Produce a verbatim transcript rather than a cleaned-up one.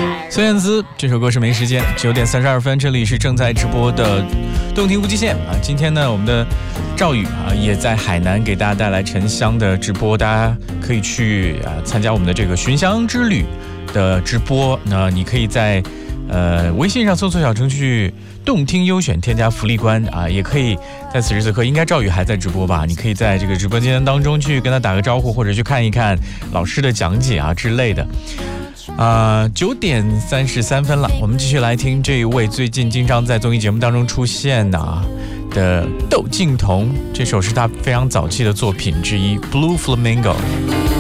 孙燕姿这首歌是没时间，九点三十二分，这里是正在直播的动听无极限啊。今天呢，我们的赵宇啊也在海南给大家带来沉香的直播，大家可以去啊参加我们的这个寻香之旅的直播。那你可以在呃微信上搜索小程序动听优选，添加福利关啊，也可以在此时此刻，应该赵宇还在直播吧？你可以在这个直播间当中去跟他打个招呼，或者去看一看老师的讲解啊之类的。啊，九点三十三分了，我们继续来听这一位最近经常在综艺节目当中出现的啊的窦靖童，这首是他非常早期的作品之一《Blue Flamingo》。